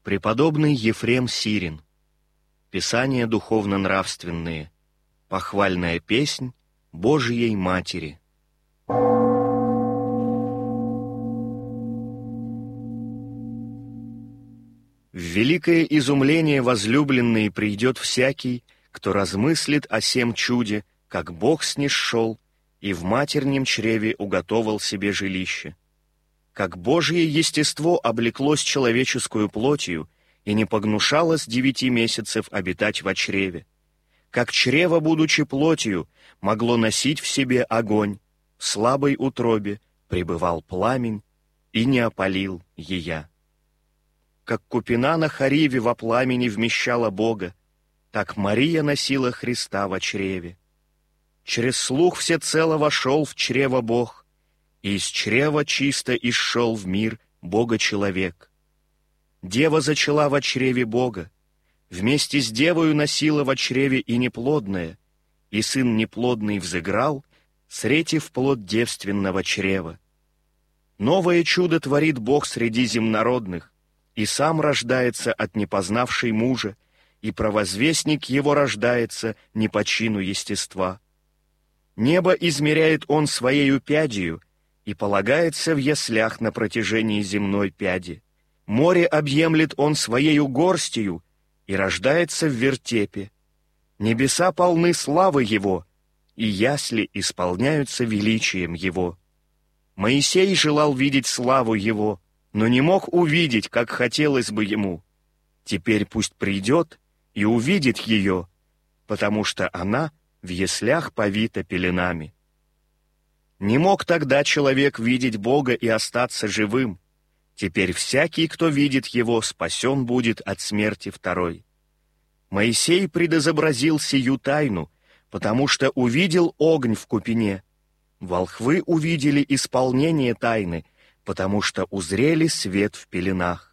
Преподобный Ефрем Сирин. Писания духовно-нравственные. Похвальная песнь Божией Матери. В великое изумление возлюбленный придет всякий, кто размыслит о сем чуде, как Бог снисшел и в матернем чреве уготовал себе жилище. Как Божие естество облеклось человеческую плотью и не погнушалось 9 месяцев обитать во чреве. Как чрево, будучи плотью, могло носить в себе огонь, в слабой утробе пребывал пламень и не опалил ея. Как купина на Хариве во пламени вмещала Бога, так Мария носила Христа во чреве. Через слух всецело вошел в чрево Бог, и из чрева чисто исшел в мир Бога-человек. Дева зачала во чреве Бога, вместе с девою носила во чреве и неплодное, и сын неплодный взыграл, сретив плод девственного чрева. Новое чудо творит Бог среди земнородных, и сам рождается от непознавшей мужа, и провозвестник его рождается не по чину естества. Небо измеряет он своею пядью и полагается в яслях на протяжении земной пяди. Море объемлет он своею горстью и рождается в вертепе. Небеса полны славы его, и ясли исполняются величием его. Моисей желал видеть славу его, но не мог увидеть, как хотелось бы ему. Теперь пусть придет и увидит ее, потому что она в яслях повита пеленами. Не мог тогда человек видеть Бога и остаться живым. Теперь всякий, кто видит Его, спасен будет от смерти второй. Моисей предизобразил сию тайну, потому что увидел огонь в купине. Волхвы увидели исполнение тайны, потому что узрели свет в пеленах.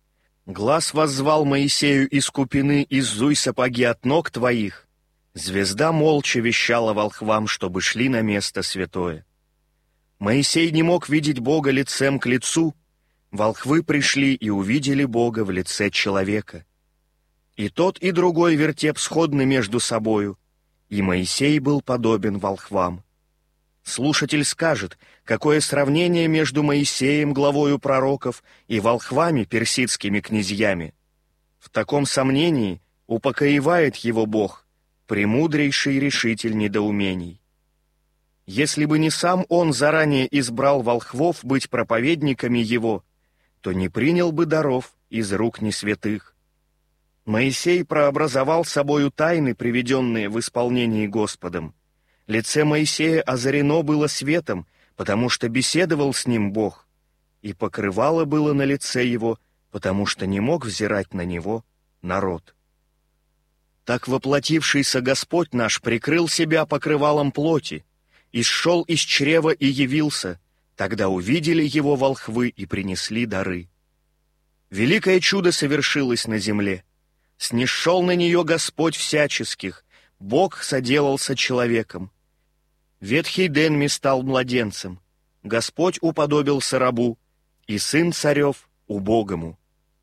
Глас воззвал Моисею из купины: «Иззуй сапоги от ног твоих». Звезда молча вещала волхвам, чтобы шли на место святое. Моисей не мог видеть Бога лицем к лицу. Волхвы пришли и увидели Бога в лице человека. И тот, и другой вертеп сходны между собою, и Моисей был подобен волхвам. Слушатель скажет, какое сравнение между Моисеем, главою пророков, и волхвами, персидскими князьями. В таком сомнении упокоевает его Бог, премудрейший решитель недоумений. Если бы не сам он заранее избрал волхвов быть проповедниками его, то не принял бы даров из рук несвятых. Моисей прообразовал собою тайны, приведенные в исполнении Господом. Лице Моисея озарено было светом, потому что беседовал с ним Бог, и покрывало было на лице его, потому что не мог взирать на него народ. Так воплотившийся Господь наш прикрыл себя покрывалом плоти, и сшел из чрева и явился, тогда увидели его волхвы и принесли дары. Великое чудо совершилось на земле. Снисшел на нее Господь всяческих, Бог соделался человеком. Ветхий Денми стал младенцем, Господь уподобился рабу, и сын царев — убогому.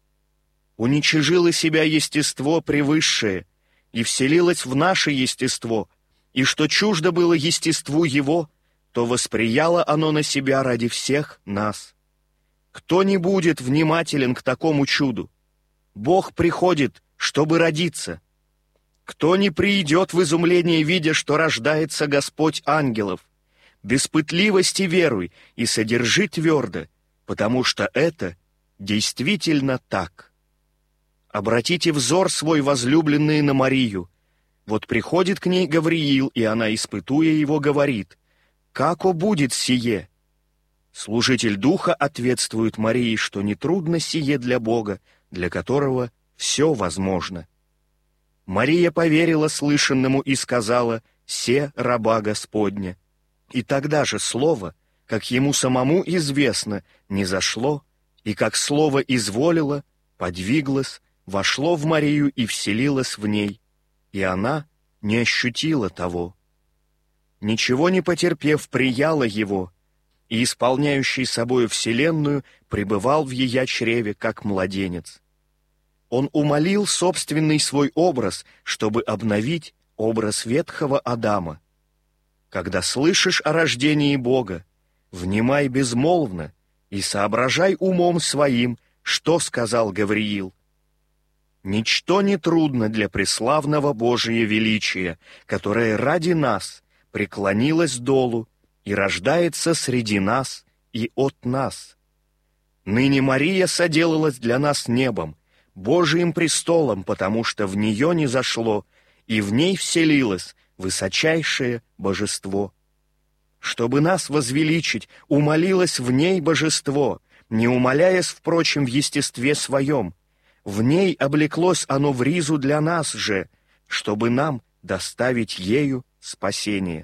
Уничижило себя естество превысшее, и вселилось в наше естество, и что чуждо было естеству его, то восприяло оно на себя ради всех нас. Кто не будет внимателен к такому чуду? Бог приходит, чтобы родиться. Кто не придет в изумление, видя, что рождается Господь ангелов? Без пытливости веруй и содержи твердо, потому что это действительно так. Обратите взор свой, возлюбленные, на Марию. Вот приходит к ней Гавриил, и она, испытуя его, говорит: «Како будет сие?» Служитель Духа ответствует Марии, что нетрудно сие для Бога, для которого все возможно. Мария поверила слышанному и сказала: «Се раба Господня». И тогда же слово, как ему самому известно, низошло, и как слово изволило, подвиглось, вошло в Марию и вселилось в ней, и она не ощутила того. Ничего не потерпев, прияла его, и исполняющий собою вселенную пребывал в ее чреве, как младенец. Он умалил собственный свой образ, чтобы обновить образ ветхого Адама. Когда слышишь о рождении Бога, внимай безмолвно и соображай умом своим, что сказал Гавриил. Ничто не трудно для преславного Божия величия, которое ради нас преклонилось долу и рождается среди нас и от нас. Ныне Мария соделалась для нас небом, Божиим престолом, потому что в нее низошло, и в ней вселилось высочайшее божество. Чтобы нас возвеличить, умолилось в ней божество, не умаляясь, впрочем, в естестве своем. В ней облеклось оно в ризу для нас же, чтобы нам доставить ею спасение.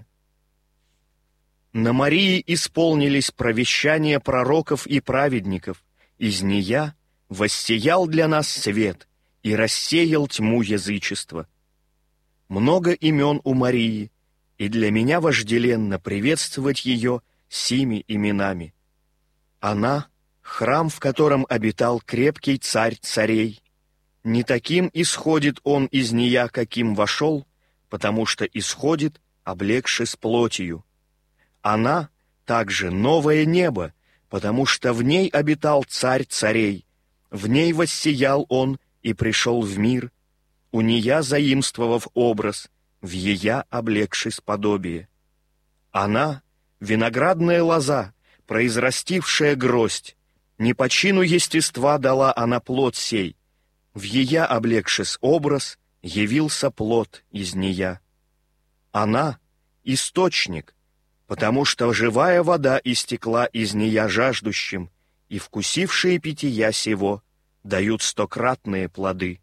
На Марии исполнились провещания пророков и праведников, из нея воссиял для нас свет и рассеял тьму язычества. Много имен у Марии, и для меня вожделенно приветствовать ее сими именами. Она — храм, в котором обитал крепкий царь царей. Не таким исходит он из нея, каким вошел, потому что исходит, облегшись плотью. Она также новое небо, потому что в ней обитал царь царей. В ней воссиял он и пришел в мир, у нея заимствовав образ, в ея облегшись подобие. Она — виноградная лоза, произрастившая гроздь, не по чину естества дала она плод сей, в ея облегшись образ, явился плод из нея. Она — источник, потому что живая вода истекла из нея жаждущим, и вкусившие питья сего дают стократные плоды.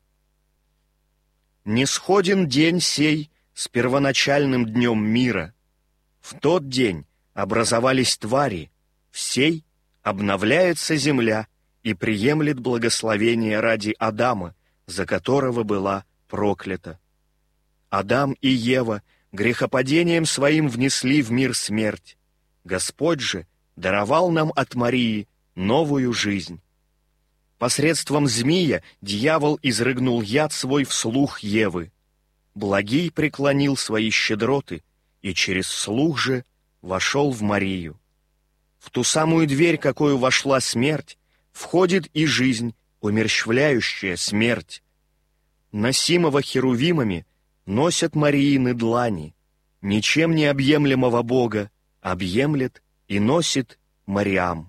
Не сходен день сей с первоначальным днем мира. В тот день образовались твари, в сей обновляется земля и приемлет благословение ради Адама, за которого была проклята. Адам и Ева грехопадением своим внесли в мир смерть. Господь же даровал нам от Марии новую жизнь. Посредством змея дьявол изрыгнул яд свой вслух Евы. Благий преклонил свои щедроты и через слух же вошел в Марию. В ту самую дверь, какую вошла смерть, входит и жизнь, умерщвляющая смерть. Носимого херувимами носят Мариины длани, ничем не объемлемого Бога объемлет и носит Мариам.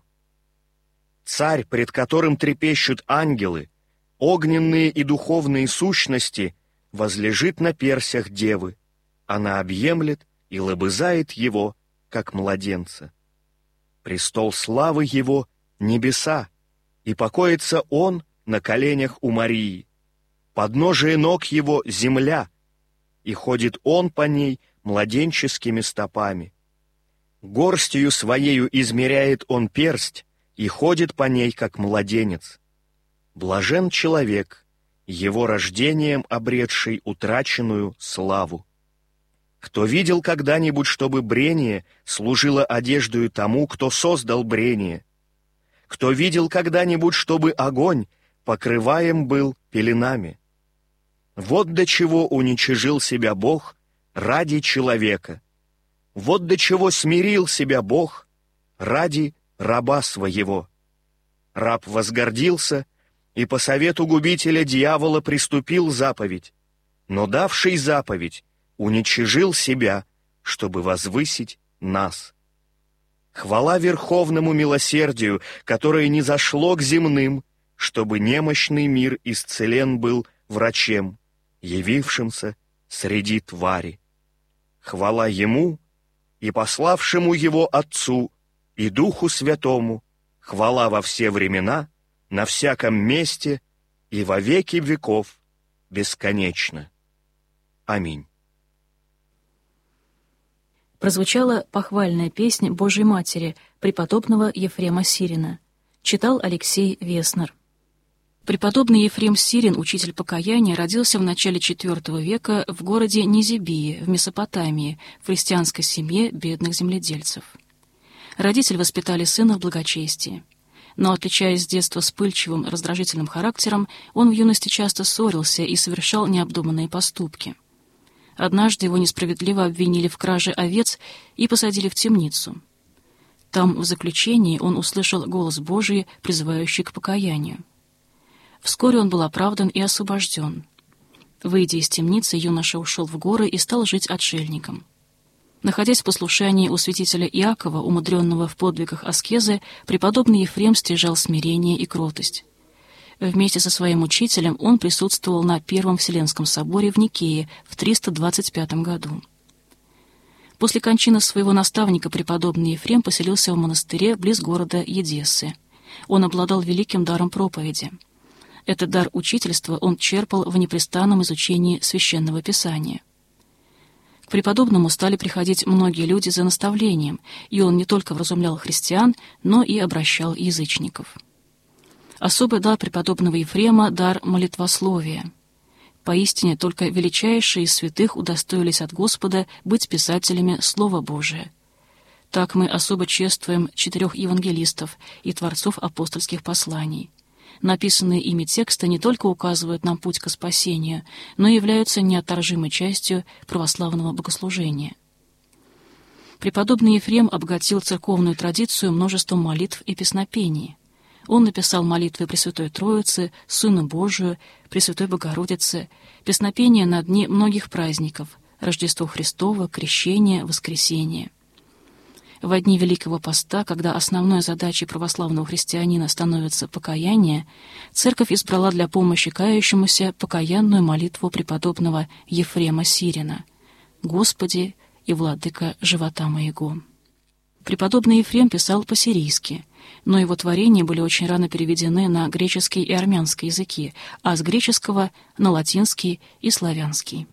Царь, пред которым трепещут ангелы, огненные и духовные сущности, возлежит на персях девы. Она объемлет и лобызает его, как младенца. Престол славы его — небеса, и покоится он на коленях у Марии. Подножие ног его — земля, и ходит он по ней младенческими стопами. Горстью своею измеряет он персть, и ходит по ней, как младенец. Блажен человек, его рождением обретший утраченную славу. Кто видел когда-нибудь, чтобы брение служило одеждою тому, кто создал брение? Кто видел когда-нибудь, чтобы огонь покрываем был пеленами? Вот до чего уничижил себя Бог ради человека. Вот до чего смирил себя Бог ради раба своего. Раб возгордился и по совету губителя дьявола приступил заповедь, но давший заповедь уничижил себя, чтобы возвысить нас. Хвала верховному милосердию, которое низошло к земным, чтобы немощный мир исцелен был врачем, явившимся среди твари. Хвала Ему и пославшему Его Отцу и Духу Святому, хвала во все времена, на всяком месте и во веки веков бесконечно. Аминь. Прозвучала похвальная песня Божьей Матери преподобного Ефрема Сирина. Читал Алексей Веснер. Преподобный Ефрем Сирин, учитель покаяния, родился в начале IV века в городе Низибии, в Месопотамии, в христианской семье бедных земледельцев. Родители воспитали сына в благочестии. Но, отличаясь с детства вспыльчивым, раздражительным характером, он в юности часто ссорился и совершал необдуманные поступки. Однажды его несправедливо обвинили в краже овец и посадили в темницу. Там, в заключении, он услышал голос Божий, призывающий к покаянию. Вскоре он был оправдан и освобожден. Выйдя из темницы, юноша ушел в горы и стал жить отшельником. Находясь в послушании у святителя Иакова, умудренного в подвигах аскезы, преподобный Ефрем стяжал смирение и кротость. Вместе со своим учителем он присутствовал на Первом Вселенском соборе в Никее в 325 году. После кончины своего наставника преподобный Ефрем поселился в монастыре близ города Едессы. Он обладал великим даром проповеди. Этот дар учительства он черпал в непрестанном изучении Священного Писания. К преподобному стали приходить многие люди за наставлением, и он не только вразумлял христиан, но и обращал язычников. Особый дар преподобного Ефрема — дар молитвословия. Поистине, только величайшие из святых удостоились от Господа быть писателями Слова Божия. Так мы особо чествуем 4 евангелистов и творцов апостольских посланий. Написанные ими тексты не только указывают нам путь ко спасению, но и являются неотторжимой частью православного богослужения. Преподобный Ефрем обогатил церковную традицию множеством молитв и песнопений. Он написал молитвы Пресвятой Троицы, Сыну Божию, Пресвятой Богородице, песнопения на дни многих праздников — Рождество Христово, Крещение, Воскресение. В дни Великого Поста, когда основной задачей православного христианина становится покаяние, Церковь избрала для помощи кающемуся покаянную молитву преподобного Ефрема Сирина «Господи и Владыка живота моего». Преподобный Ефрем писал по-сирийски, но его творения были очень рано переведены на греческий и армянский языки, а с греческого — на латинский и славянский.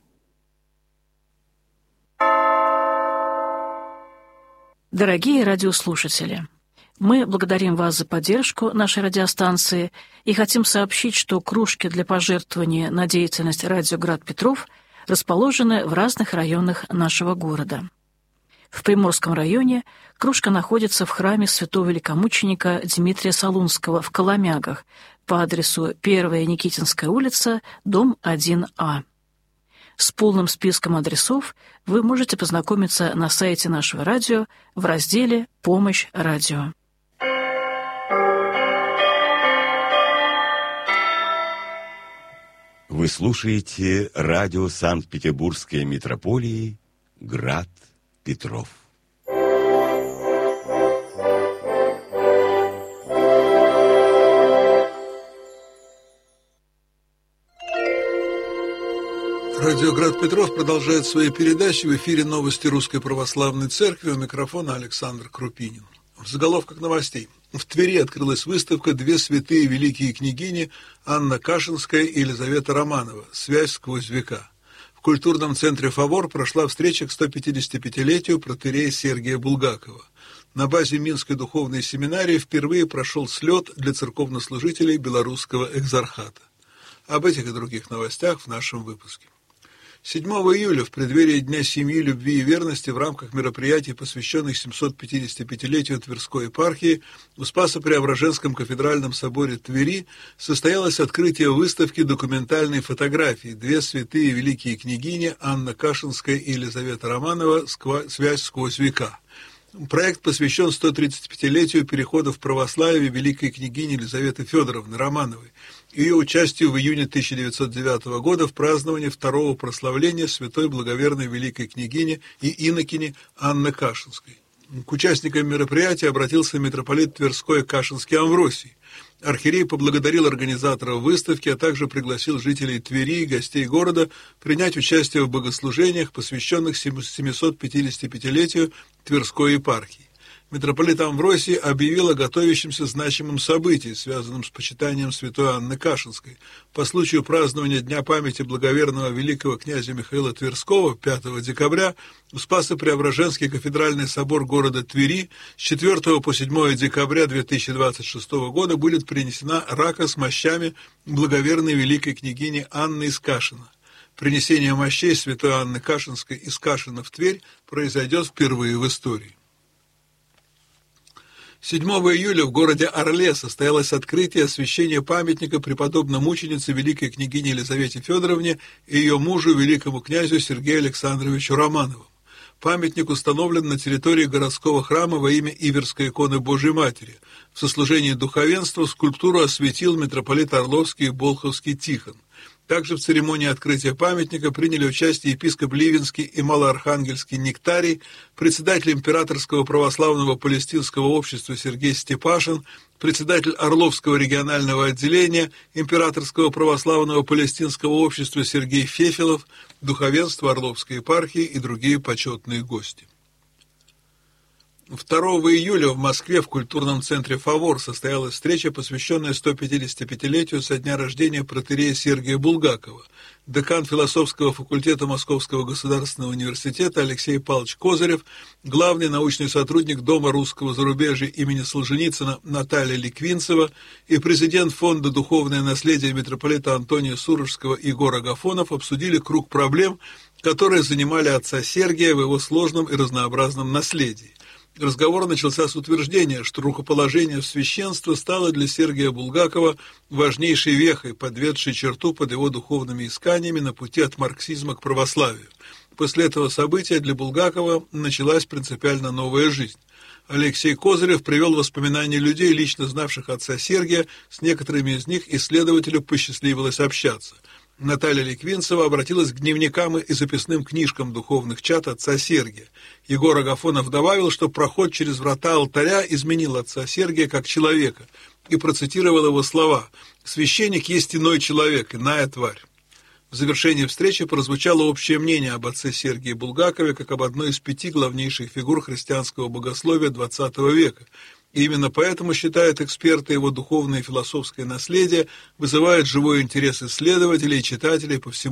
Дорогие радиослушатели, мы благодарим вас за поддержку нашей радиостанции и хотим сообщить, что кружки для пожертвования на деятельность радио «Град Петров» расположены в разных районах нашего города. В Приморском районе кружка находится в храме святого великомученика Дмитрия Солунского в Коломягах по адресу 1 Никитинская улица, дом 1А. С полным списком адресов вы можете познакомиться на сайте нашего радио в разделе «Помощь радио». Вы слушаете радио Санкт-Петербургской митрополии «Град Петров». Радио «Град Петров» продолжает свои передачи. В эфире новости Русской Православной Церкви. У микрофона Александр Крупинин. В заголовках новостей. В Твери открылась выставка «Две святые великие княгини» Анна Кашинская и Елизавета Романова. Связь сквозь века. В культурном центре «Фавор» прошла встреча к 155-летию протоиерея Сергия Булгакова. На базе Минской духовной семинарии впервые прошел слет для церковнослужителей Белорусского экзархата. Об этих и других новостях в нашем выпуске. 7 июля, в преддверии Дня семьи, любви и верности, в рамках мероприятий, посвященных 755-летию Тверской епархии, в Спасо-Преображенском кафедральном соборе Твери состоялось открытие выставки документальной фотографии «Две святые великие княгини» Анна Кашинская и Елизавета Романова «Связь сквозь века». Проект посвящен 135-летию перехода в православие великой княгини Елизаветы Федоровны Романовой, ее участию в июне 1909 года в праздновании второго прославления святой благоверной великой княгини и инокини Анны Кашинской. К участникам мероприятия обратился митрополит Тверской Кашинский Амвросий. Архиерей поблагодарил организаторов выставки, а также пригласил жителей Твери и гостей города принять участие в богослужениях, посвященных 755-летию Тверской епархии. Митрополит Амвросий объявил о готовящемся значимом событии, связанном с почитанием святой Анны Кашинской. По случаю празднования Дня памяти благоверного великого князя Михаила Тверского 5 декабря в Спасо-Преображенский кафедральный собор города Твери с 4 по 7 декабря 2026 года будет принесена рака с мощами благоверной великой княгини Анны из Кашина. Принесение мощей святой Анны Кашинской из Кашина в Тверь произойдет впервые в истории. 7 июля в городе Орле состоялось открытие освящения памятника преподобной мученице великой княгине Елизавете Федоровне и ее мужу, великому князю Сергею Александровичу Романову. Памятник установлен на территории городского храма во имя Иверской иконы Божией Матери. В сослужении духовенства скульптуру осветил митрополит Орловский и Болховский Тихон. Также в церемонии открытия памятника приняли участие епископ Ливенский и Малоархангельский Нектарий, председатель Императорского православного палестинского общества Сергей Степашин, председатель Орловского регионального отделения Императорского православного палестинского общества Сергей Фефелов, духовенство Орловской епархии и другие почетные гости. 2 июля в Москве в культурном центре «Фавор» состоялась встреча, посвященная 155-летию со дня рождения протоиерея Сергия Булгакова. Декан философского факультета Московского государственного университета Алексей Павлович Козырев, главный научный сотрудник Дома русского зарубежья имени Солженицына Наталья Ликвинцева и президент Фонда «Духовное наследие» митрополита Антония Сурожского Егор Агафонов обсудили круг проблем, которые занимали отца Сергия в его сложном и разнообразном наследии. Разговор начался с утверждения, что рукоположение в священство стало для Сергия Булгакова важнейшей вехой, подведшей черту под его духовными исканиями на пути от марксизма к православию. После этого события для Булгакова началась принципиально новая жизнь. Алексей Козырев привел воспоминания людей, лично знавших отца Сергия, с некоторыми из них исследователю посчастливилось общаться. Наталья Ликвинцева обратилась к дневникам и записным книжкам духовных чад отца Сергия. Егор Агафонов добавил, что проход через врата алтаря изменил отца Сергия как человека, и процитировал его слова: «Священник есть иной человек, иная тварь». В завершении встречи прозвучало общее мнение об отце Сергии Булгакове как об одной из 5 главнейших фигур христианского богословия XX века. И именно поэтому, считают эксперты, его духовное и философское наследие вызывает живой интерес исследователей и читателей по всему